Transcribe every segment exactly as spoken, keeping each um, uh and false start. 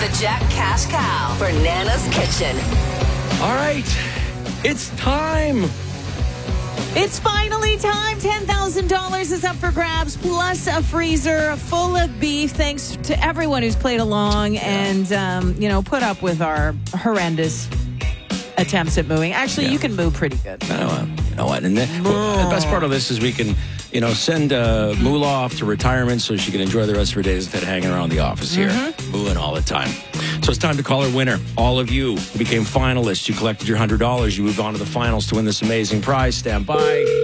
The Jack Cash Cow for Nana's Kitchen. All right, it's time. It's finally time. ten thousand dollars is up for grabs, plus a freezer full of beef. Thanks to everyone who's played along and, um, you know, put up with our horrendous attempts at mooing. Actually, Yeah. you can moo pretty good. Oh, well, you know what? And the, the best part of this is we can, you know, send uh, Moolah off to retirement so she can enjoy the rest of her days instead of hanging around the office here, Mm-hmm. mooing all the time. So it's time to call our winner. All of you who became finalists, you collected your one hundred dollars. You moved on to the finals to win this amazing prize. Stand by.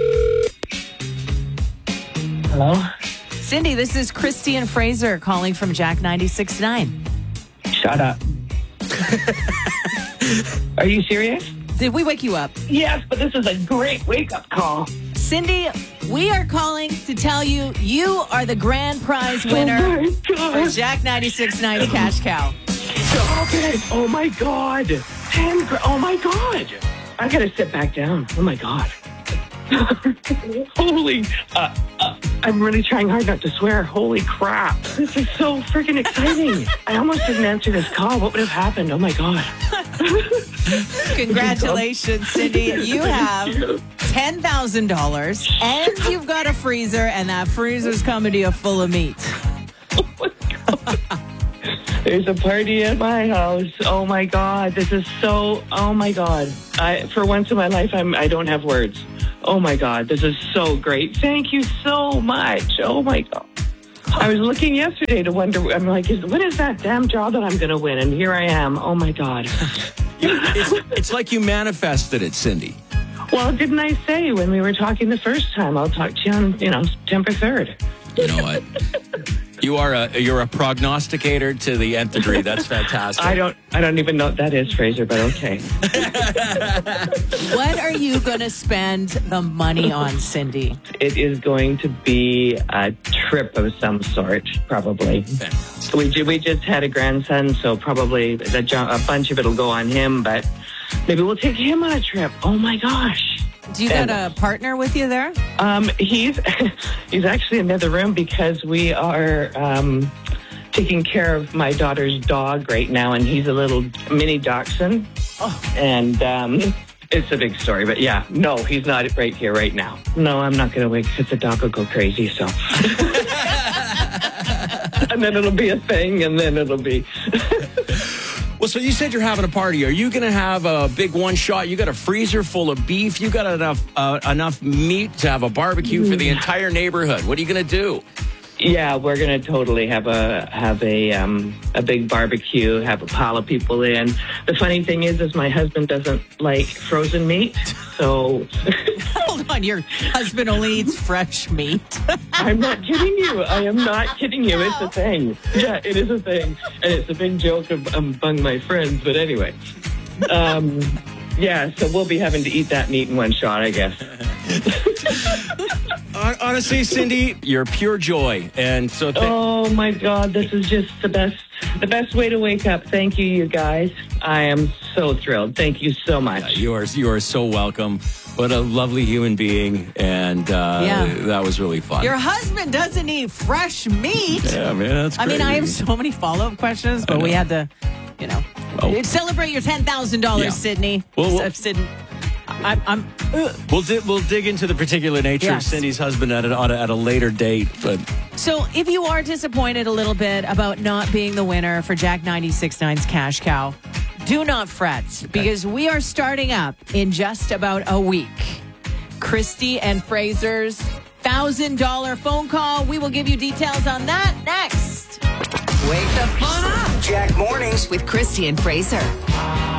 Hello? Cindy, this is Christy and Fraser calling from Jack ninety-six point nine. Shut up. Are you serious? Did we wake you up? Yes, but this is a great wake-up call. Cindy, we are calling to tell you you are the grand prize winner Oh my for God. Jack ninety-six point nine Cash Cow. Stop it. Oh my God. Ten gra- Oh my God. I gotta sit back down. Oh my God. Holy. Uh, uh, I'm really trying hard not to swear. Holy crap. This is so freaking exciting. I almost didn't answer this call. What would have happened? Oh my God. Congratulations, Cindy. You have ten thousand dollars and you've got a freezer, and that freezer's coming to you full of meat. Oh my God. There's a party at my house. Oh my God. This is so, oh my God. I, for once in my life, I'm, I don't have words. Oh my God. This is so great. Thank you so much. Oh my God. I was looking yesterday to wonder, I'm like, is, what is that damn job that I'm going to win? And here I am. Oh my God. It's, it's like you manifested it, Cindy. Well, didn't I say when we were talking the first time, I'll talk to you on, you know, September third. You know what? You are a you're a prognosticator to the nth degree. That's fantastic. I don't, I don't even know what that is, Fraser, but okay. What are you going to spend the money on, Cindy? It is going to be a trip of some sort, probably. We ju- we just had a grandson, so probably the jo- a bunch of it will go on him, but maybe we'll take him on a trip. Oh my gosh. Do you got a partner with you there? Um, he's he's actually in the other room because we are um, taking care of my daughter's dog right now, and he's a little mini dachshund. Oh. And um, it's a big story, but yeah, no, he's not right here right now. No, I'm not going to wait because the dog will go crazy, so. And then it'll be a thing, and then it'll be... Well, so you said you're having a party. Are you going to have a big one shot? You got a freezer full of beef. You got enough uh, enough meat to have a barbecue for the entire neighborhood. What are you going to do? Yeah, we're gonna totally have a have a um, a big barbecue, have a pile of people in. The funny thing is, is my husband doesn't like frozen meat, so Hold on, your husband only eats fresh meat. I'm not kidding you. I am not kidding you. It's a thing. Yeah, it is a thing, and it's a big joke of, among my friends. But anyway, um, yeah, so we'll be having to eat that meat in one shot, I guess. Honestly, Cindy, you're pure joy, and so. Th- Oh my God, this is just the best, the best way to wake up. Thank you, you guys. I am so thrilled. Thank you so much. you are you are so welcome. What a lovely human being, and uh, Yeah. that was really fun. Your husband doesn't eat fresh meat. yeah, man, that's. I mean, I have crazy. so many follow-up questions, but we had to, you know, Oh. celebrate your ten thousand dollars, Yeah. Sydney. Well, well- Uh, Sydney. I'm. I'm uh. We'll di- we'll dig into the particular nature Yes. of Cindy's husband at a, at a at a later date, but. So, if you are disappointed a little bit about not being the winner for Jack ninety-six point nine's Cash Cow, do not fret, because we are starting up in just about a week. Christy and Fraser's one thousand dollars phone call. We will give you details on that next. Wake the fun up. Jack Mornings with Christy and Fraser.